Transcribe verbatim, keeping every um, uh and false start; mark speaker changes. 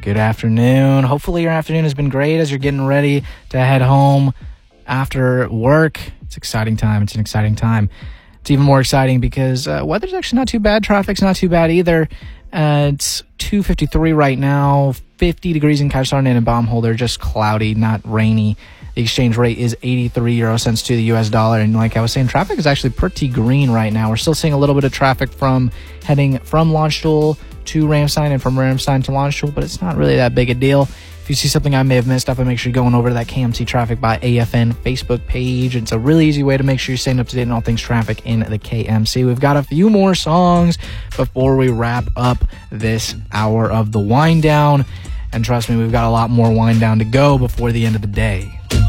Speaker 1: Good afternoon. Hopefully your afternoon has been great as you're getting ready to head home after work. It's an exciting time. It's an exciting time. It's even more exciting because uh, weather's actually not too bad. Traffic's not too bad either. Uh, it's two fifty-three right now, fifty degrees in Kaiserslautern and in Baumholder, just cloudy, not rainy. The exchange rate is eighty-three euro cents to the U S dollar. And like I was saying, traffic is actually pretty green right now. We're still seeing a little bit of traffic from heading from Landstuhl to Ramstein and from Ramstein to Landstuhl, but it's not really that big a deal. If you see something I may have missed, definitely make sure you're going over to that K M C Traffic by A F N Facebook page. It's a really easy way to make sure you're staying up to date on all things traffic in the K M C. We've got a few more songs before we wrap up this hour of the wind down. And trust me, we've got a lot more wind down to go before the end of the day.